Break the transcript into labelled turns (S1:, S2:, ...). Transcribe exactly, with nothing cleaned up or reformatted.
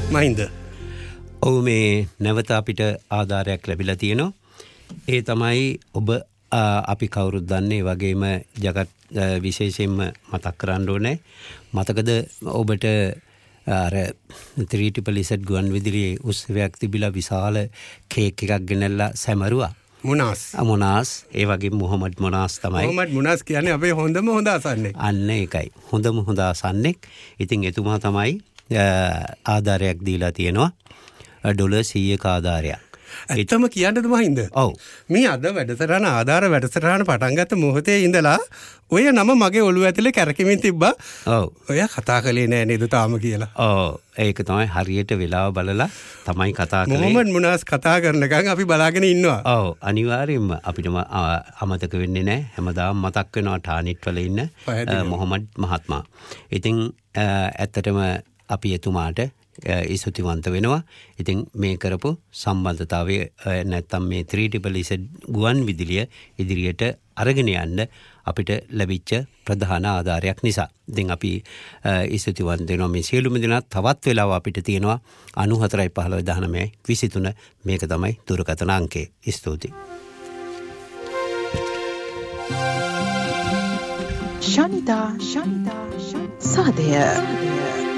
S1: මහින්ද
S2: ඔව් මේ නැවත අපිට ආධාරයක් ලැබිලා තියෙනවා. ඒ තමයි ඔබ අපි කවුරුත් දන්නේ වගේම ජගත් විශේෂයෙන්ම මතක් කරන්න ඕනේ. මතකද ඔබට අර three triple Z ගුවන් විදුලියේ උත්සවයක් තිබිලා විශාල කේක් එකක් ගෙනල්ලා සැමරුවා.
S1: මුනාස්
S2: මුනාස් ඒ වගේ මොහමඩ් මුනාස් තමයි.
S1: මොහමඩ් මුනාස් කියන්නේ අපේ හොඳම හොඳ අසන්නෙක්.
S2: අන්න ඒකයි. හොඳම හොඳ අසන්නෙක්. ඉතින් එතුමා තමයි ආධාරයක් දීලා තියෙනවා. ඩොලර් සීයක ආධාරයක්.
S1: ඇත්තම කියන්නද මහින්ද?
S2: ඔව්.
S1: මේ අද වැඩසටහන ආධාර වැඩසටහන පටන් ගත්ත මොහොතේ ඉඳලා ඔය නම මගේ ඔළුව ඇතුලේ කැරකෙමින් තිබ්බා.
S2: ඔව්.
S1: ඔය කතා කළේ නෑ නේද තාම කියලා.
S2: ඔව්. ඒක තමයි හරියට වෙලාව බලලා තමයි කතා කළේ.
S1: මොහමඩ් මුනාස් කතා කරනකන් අපි බලාගෙන ඉන්නවා.
S2: ඔව්. අනිවාර්යයෙන්ම අපිටම අමතක වෙන්නේ නෑ. හැමදාම මතක් වෙනවා ටානිට් වල ඉන්න මොහමඩ් මහත්මයා. ඉතින් ඇත්තටම අපි එතුමාට ඉසුතිවන්ත වෙනවා. ඉතින් මේ කරපු සම්බන්ධතාවය නැත්තම් මේ three triple Z ගුවන් විදුලිය ඉදිරියට අරගෙන යන්න අපිට ලැබිච්ච ප්‍රධාන ආධාරයක් නිසා. ඉතින් අපි ඉසුතිවන්ත වෙනවා මේ සියලුම දෙනා. තවත් වෙලාව අපිට තියෙනවා ninety four fifteen nineteen twenty-three මේක තමයි දුරකථන අංකය. ස්තුතියි.
S3: ශනිදා ශනිදා සාදය